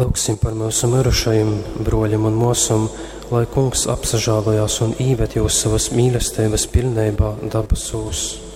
Lūksim par mūsu mirušajiem broļiem un mūsum, lai Kungs apsažālojās un īved jūs savas mīlestības pilnībā dabasūs.